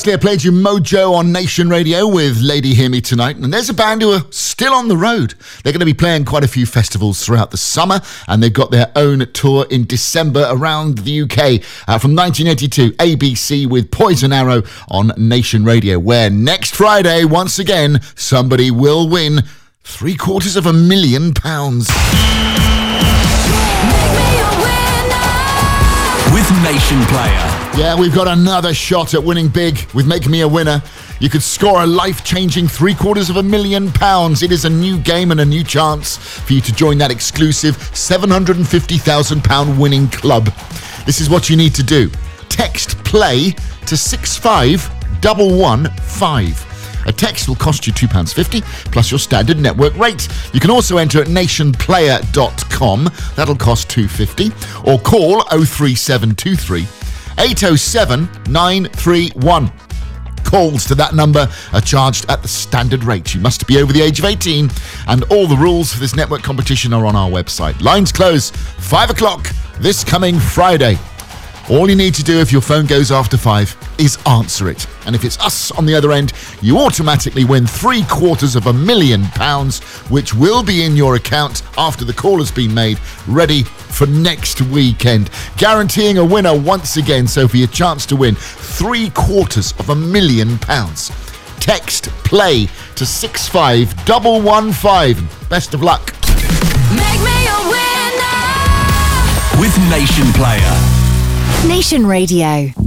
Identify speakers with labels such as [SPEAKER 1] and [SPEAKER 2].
[SPEAKER 1] I played you Mojo on Nation Radio with Lady Hear Me Tonight, and there's a band who are still on the road. They're going to be playing quite a few festivals throughout the summer, and they've got their own tour in December around the UK. From 1982, ABC with Poison Arrow on Nation Radio, where next Friday, once again, somebody will win £750,000.
[SPEAKER 2] With Nation Player.
[SPEAKER 1] Yeah, we've got another shot at winning big with Make Me a Winner. You could score a life-changing £750,000. It is a new game and a new chance for you to join that exclusive £750,000 winning club. This is what you need to do. Text PLAY to 65115. A text will cost you £2.50 plus your standard network rate. You can also enter at nationplayer.com. That'll cost £2.50. Or call 03723 807 931. Calls to that number are charged at the standard rate. You must be over the age of 18, and all the rules for this network competition are on our website. Lines close 5 o'clock this coming Friday. All you need to do if your phone goes after 5 is answer it. And if it's us on the other end, you automatically win £750,000, which will be in your account after the call has been made, ready for next weekend. Guaranteeing a winner once again, so for your chance to win £750,000. Text PLAY to 65115. Best of luck.
[SPEAKER 3] Make me a winner
[SPEAKER 2] with Nation Player.
[SPEAKER 3] Nation Radio.